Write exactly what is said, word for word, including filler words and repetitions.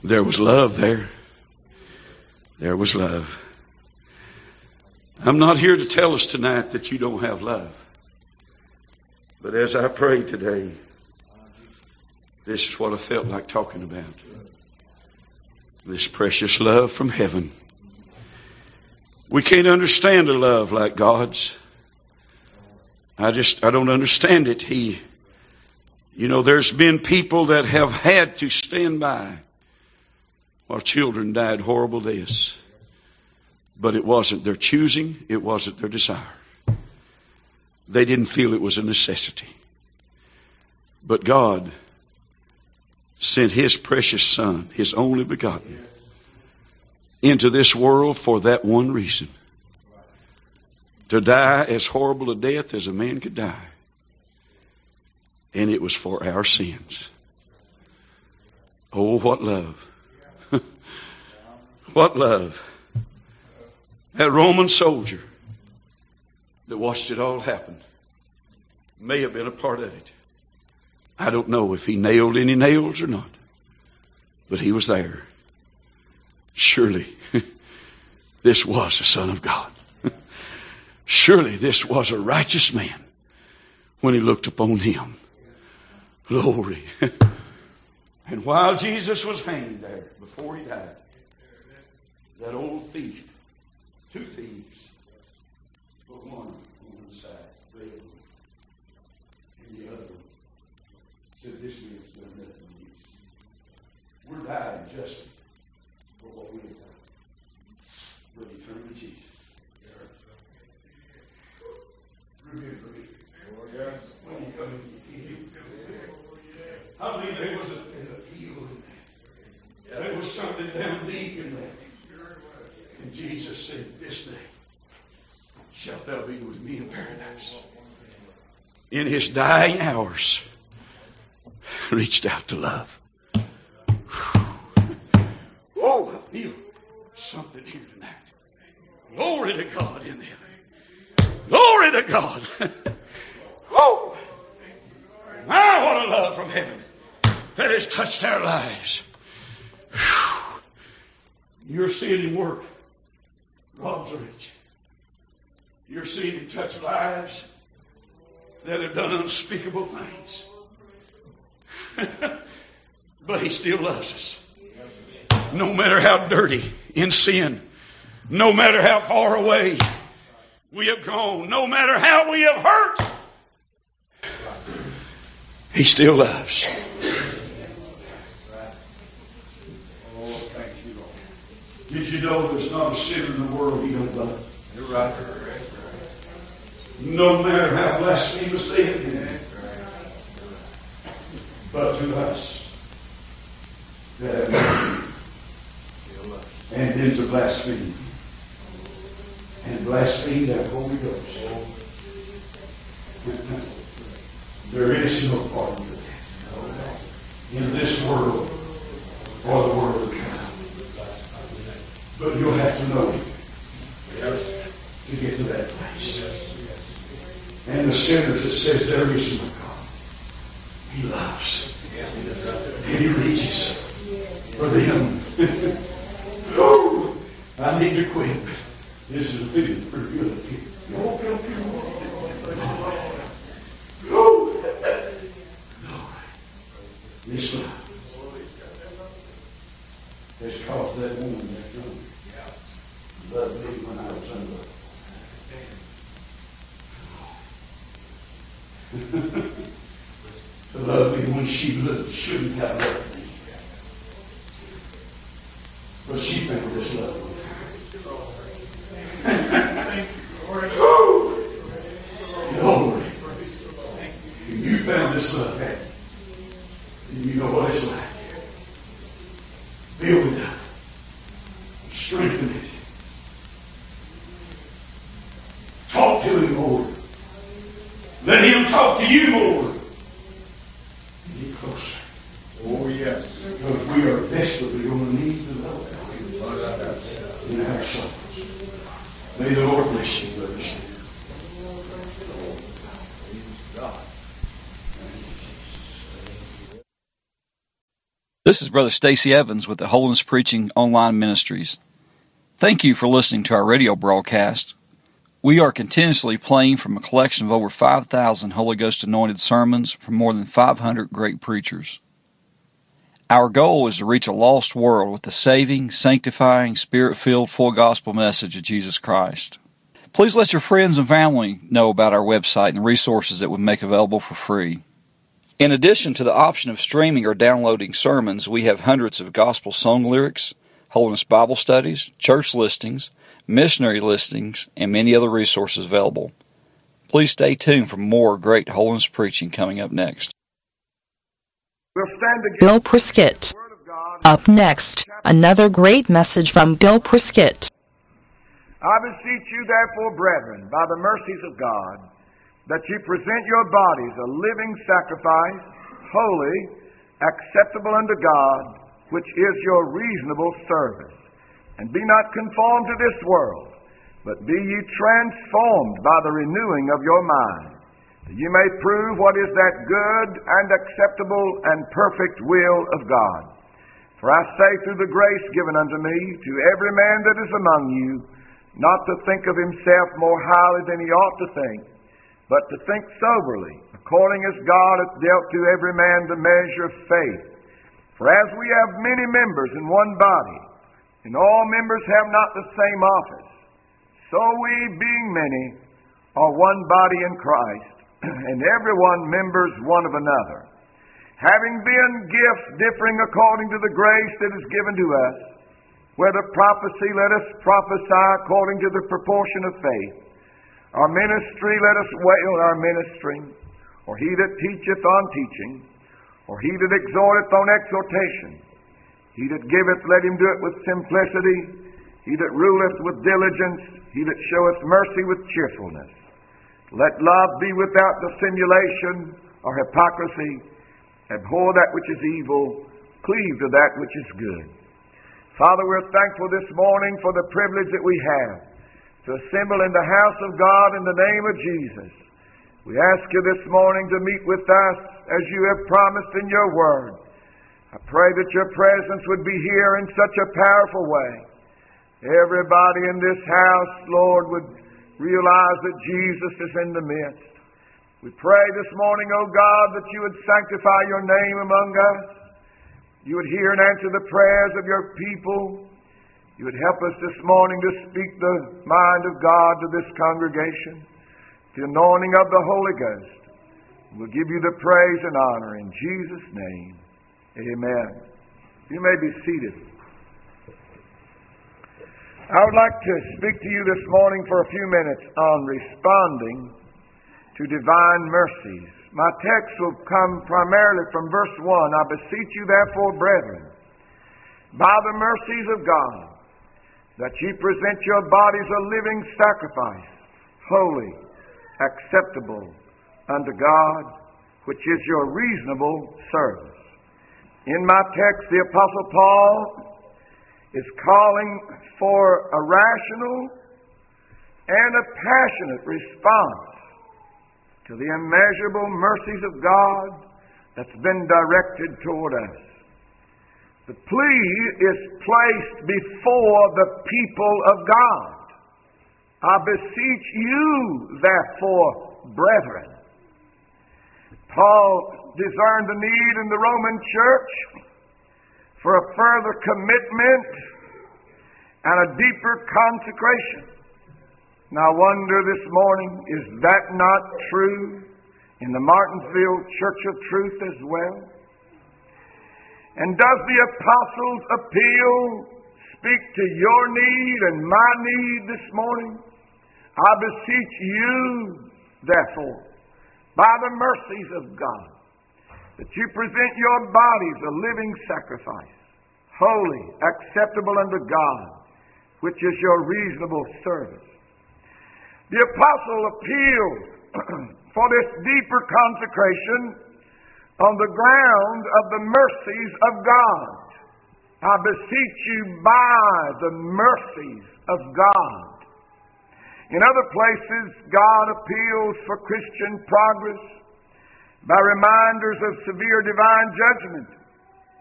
There was love there. There was love. I'm not here to tell us tonight that you don't have love. But as I pray today, this is what I felt like talking about. This precious love from heaven. We can't understand a love like God's. I just, I don't understand it. He, you know, there's been people that have had to stand by while children died horrible deaths. But it wasn't their choosing. It wasn't their desire. They didn't feel it was a necessity. But God sent His precious Son, His only begotten, into this world for that one reason. To die as horrible a death as a man could die. And it was for our sins. Oh, what love. What love. That Roman soldier that watched it all happen may have been a part of it. I don't know if he nailed any nails or not, but he was there. Surely this was the Son of God. Surely this was a righteous man when he looked upon him. Glory. And while Jesus was hanging there before he died, that old thief, two thieves, but one on one side, read, and the other said, "This man's done nothing amiss. We're dying justly for what we have done." But he turned to Jesus. Remember me. When you come into the kingdom. I believe there was a, an appeal in that. There was something down deep in that. And Jesus said, "This day shalt thou be with me in paradise." In His dying hours, reached out to love. Oh, I feel something here tonight. Glory to God in heaven. Glory to God. Oh, my, what a love from heaven that has touched our lives. You're seeing Him work. Rob's rich. You're seeing Him touch lives that have done unspeakable things. But He still loves us. No matter how dirty in sin, no matter how far away we have gone, no matter how we have hurt, He still loves. Did you know there's not a sinner in the world He don't love? You're right. No matter how blasphemous they have been. But to us that have and then to blaspheme. And blaspheme that Holy Ghost. There is no pardon for that. In this world or the world to come. But you'll have to know Him to get to that place. And the sinners, it says there is no God. He loves. And He reaches for them. Oh, I need to quit. This is feeling pretty good up here. You won't come here. Oh, this love has caused that woman that drunk loved me when I was unloved. To love me when she loved, shouldn't have loved me. But she found this love. Oh, glory. And you found this love, haven't you? And you know what it's like. Build it up. Strengthen it. Talk to Him more. Let Him talk to you more. And get closer. Oh, yes. Because we are desperately on the knees to love God in our souls. May the Lord bless you, brothers. This is Brother Stacy Evans with the Holiness Preaching Online Ministries. Thank you for listening to our radio broadcast. We are continuously playing from a collection of over five thousand Holy Ghost anointed sermons from more than five hundred great preachers. Our goal is to reach a lost world with the saving, sanctifying, Spirit-filled, full gospel message of Jesus Christ. Please let your friends and family know about our website and the resources that we make available for free. In addition to the option of streaming or downloading sermons, we have hundreds of gospel song lyrics, Holiness Bible studies, church listings, missionary listings, and many other resources available. Please stay tuned for more great holiness preaching coming up next. We'll stand together. Bill Prescott. Up next, another great message from Bill Prescott. I beseech you, therefore, brethren, by the mercies of God, that ye present your bodies a living sacrifice, holy, acceptable unto God, which is your reasonable service. And be not conformed to this world, but be ye transformed by the renewing of your mind, that ye may prove what is that good and acceptable and perfect will of God. For I say through the grace given unto me, to every man that is among you, not to think of himself more highly than he ought to think, but to think soberly, according as God hath dealt to every man the measure of faith. For as we have many members in one body, and all members have not the same office, so we, being many, are one body in Christ, and every one members one of another. Having been gifts differing according to the grace that is given to us, whether prophecy, let us prophesy according to the proportion of faith. Our ministry, let us wail our ministering. Or he that teacheth on teaching. Or he that exhorteth on exhortation. He that giveth, let him do it with simplicity. He that ruleth with diligence. He that showeth mercy with cheerfulness. Let love be without dissimulation or hypocrisy. Abhor that which is evil. Cleave to that which is good. Father, we're thankful this morning for the privilege that we have to assemble in the house of God in the name of Jesus. We ask you this morning to meet with us as you have promised in your word. I pray that your presence would be here in such a powerful way. Everybody in this house, Lord, would realize that Jesus is in the midst. We pray this morning, O God, that you would sanctify your name among us. You would hear and answer the prayers of your people. You would help us this morning to speak the mind of God to this congregation, the anointing of the Holy Ghost. We'll give you the praise and honor in Jesus' name. Amen. You may be seated. I would like to speak to you this morning for a few minutes on responding to divine mercies. My text will come primarily from verse one. I beseech you therefore, brethren, by the mercies of God, that ye present your bodies a living sacrifice, holy, acceptable unto God, which is your reasonable service. In my text, the Apostle Paul is calling for a rational and a passionate response to the immeasurable mercies of God that's been directed toward us. The plea is placed before the people of God. I beseech you, therefore, brethren. Paul discerned the need in the Roman church for a further commitment and a deeper consecration. And I wonder this morning, is that not true in the Martinsville Church of Truth as well? And does the apostles' appeal speak to your need and my need this morning? I beseech you, therefore, by the mercies of God, that you present your bodies a living sacrifice, holy, acceptable unto God, which is your reasonable service. The apostle appealed for this deeper consecration on the ground of the mercies of God. I beseech you by the mercies of God. In other places, God appeals for Christian progress by reminders of severe divine judgment